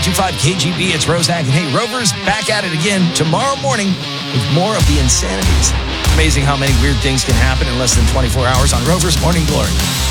102.5 KGB. It's Rosak. And hey, Rover's back at it again tomorrow morning with more of the insanities. Amazing how many weird things can happen in less than 24 hours on Rover's Morning Glory.